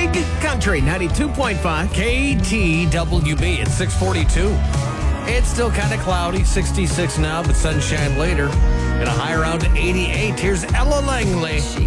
Big Country 92.5 KTWB at 642. It's still kind of cloudy, 66 now, but sunshine later. And a high around 88. Here's Ella Langley.